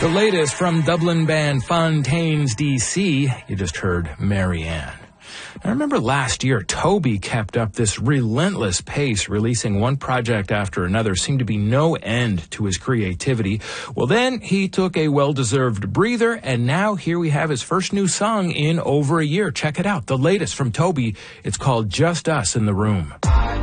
The latest from Dublin band Fontaines DC, you just heard Marianne. I remember last year, Toby kept up this relentless pace, releasing one project after another. Seemed to be no end to his creativity. Well, then he took a well-deserved breather, and now here we have his first new song in over a year. Check it out. The latest from Toby. It's called Just Us in the Room.